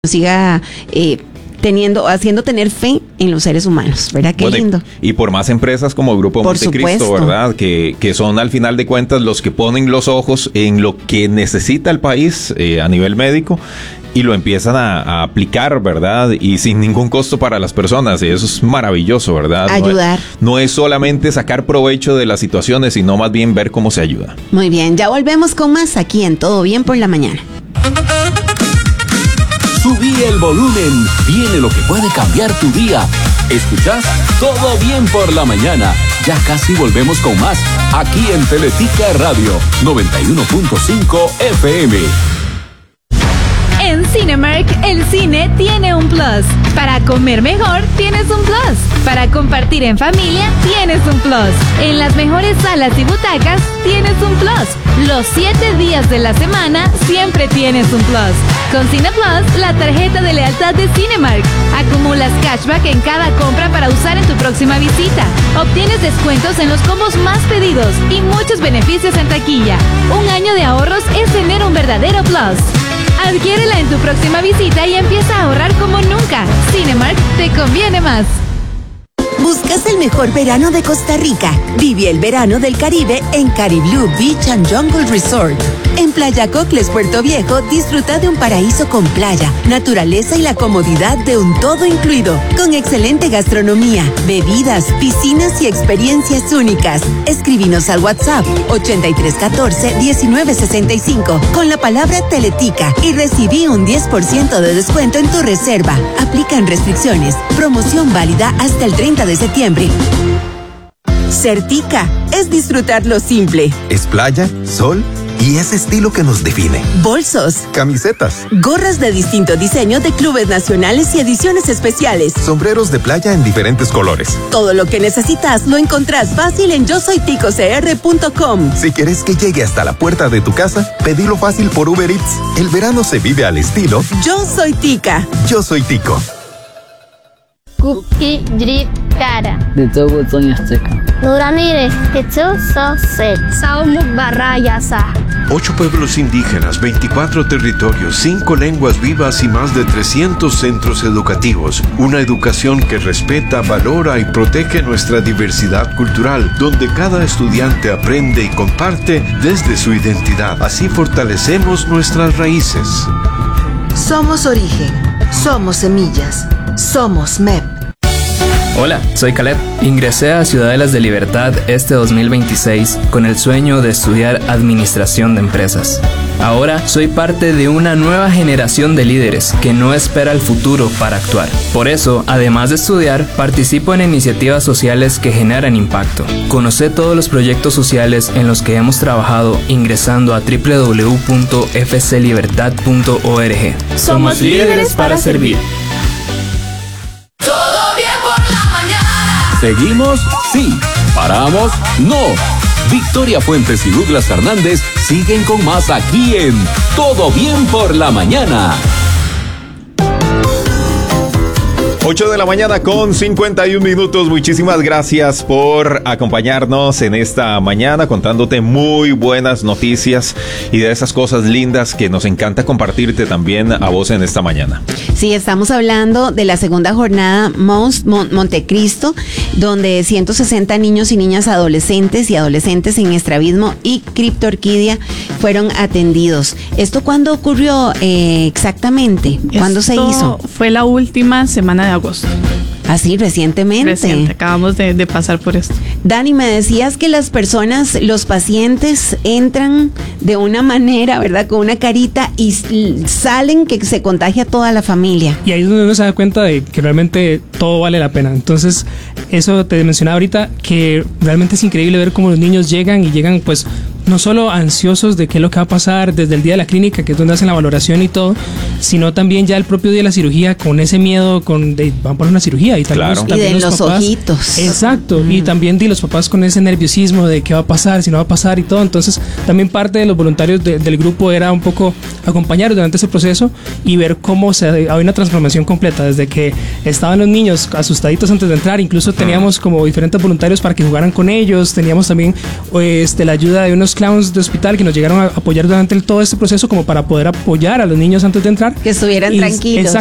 siga haciendo tener fe en los seres humanos, ¿verdad? Qué lindo. Y por más empresas como Grupo Montecristo, ¿verdad? Que son al final de cuentas los que ponen los ojos en lo que necesita el país a nivel médico y lo empiezan a aplicar, ¿verdad? Y sin ningún costo para las personas, y eso es maravilloso, ¿verdad? Ayudar. No es solamente sacar provecho de las situaciones, sino más bien ver cómo se ayuda. Muy bien, ya volvemos con más aquí en Todo Bien por la Mañana. Subí el volumen, viene lo que puede cambiar tu día. ¿Escuchás? Todo Bien por la Mañana. Ya casi volvemos con más, aquí en Teletica Radio 91.5 FM. En Cinemark, el cine tiene un plus. Para comer mejor, tienes un plus. Para compartir en familia, tienes un plus. En las mejores salas y butacas, tienes un plus. Los 7 días de la semana, siempre tienes un plus. Con Cine Plus, la tarjeta de lealtad de Cinemark. Acumulas cashback en cada compra para usar en tu próxima visita. Obtienes descuentos en los combos más pedidos y muchos beneficios en taquilla. Un año de ahorros es tener un verdadero plus. Adquiérela en tu próxima visita y empieza a ahorrar como nunca. Cinemark te conviene más. ¿Buscas el mejor verano de Costa Rica? Vive el verano del Caribe en Cariblú Beach and Jungle Resort. En Playa Cocles, Puerto Viejo, disfruta de un paraíso con playa, naturaleza y la comodidad de un todo incluido, con excelente gastronomía, bebidas, piscinas y experiencias únicas. Escríbenos al WhatsApp 8314-1965 con la palabra Teletica y recibí un 10% de descuento en tu reserva. Aplican restricciones. Promoción válida hasta el 30 de septiembre. Certica es disfrutar lo simple. Es playa, sol y ese estilo que nos define. Bolsos, camisetas, gorras de distinto diseño de clubes nacionales y ediciones especiales, sombreros de playa en diferentes colores. Todo lo que necesitas lo encontrás fácil en yosoyticocr.com. Si quieres que llegue hasta la puerta de tu casa, pedilo fácil por Uber Eats. El verano se vive al estilo Yo Soy Tica. Yo Soy Tico. Kuki Drip Kara. De todo Azteca. Nuranire, Ketsu Soset. Saumuk Barrayasa. 8 pueblos indígenas, 24 territorios, 5 lenguas vivas y más de 300 centros educativos. Una educación que respeta, valora y protege nuestra diversidad cultural, donde cada estudiante aprende y comparte desde su identidad. Así fortalecemos nuestras raíces. Somos origen, somos semillas, somos MEP. Hola, soy Caleb. Ingresé a Ciudadelas de Libertad este 2026 con el sueño de estudiar Administración de Empresas. Ahora soy parte de una nueva generación de líderes que no espera el futuro para actuar. Por eso, además de estudiar, participo en iniciativas sociales que generan impacto. Conoce todos los proyectos sociales en los que hemos trabajado ingresando a www.fclibertad.org. Somos líderes para servir. ¿Seguimos? Sí. ¿Paramos? No. Victoria Fuentes y Douglas Fernández siguen con más aquí en Todo Bien por la Mañana. 8 de la mañana con 51 minutos. Muchísimas gracias por acompañarnos en esta mañana contándote muy buenas noticias y de esas cosas lindas que nos encanta compartirte también a vos en esta mañana. Sí, estamos hablando de la segunda jornada Montecristo, donde 160 niños y niñas adolescentes en estrabismo y criptorquidia fueron atendidos. ¿Esto cuándo ocurrió exactamente? ¿Cuándo se hizo? Fue la última semana de agosto. Así, recientemente. Acabamos de pasar por esto. Dani, me decías que las personas, los pacientes entran de una manera, ¿verdad? Con una carita y salen que se contagia toda la familia. Y ahí es donde uno se da cuenta de que realmente todo vale la pena. Entonces, eso te mencionaba ahorita, que realmente es increíble ver cómo los niños llegan pues no solo ansiosos de qué es lo que va a pasar desde el día de la clínica, que es donde hacen la valoración y todo, sino también ya el propio día de la cirugía con ese miedo van por una cirugía y también, claro. También y de los papás, ojitos. Exacto, y también de los papás con ese nerviosismo de qué va a pasar, si no va a pasar y todo. Entonces también parte de los voluntarios del grupo era un poco acompañar durante ese proceso y ver cómo había una transformación completa, desde que estaban los niños asustaditos antes de entrar, incluso teníamos como diferentes voluntarios para que jugaran con ellos, teníamos también la ayuda de unos unos clowns de hospital que nos llegaron a apoyar durante todo este proceso como para poder apoyar a los niños antes de entrar. Que estuvieran tranquilos.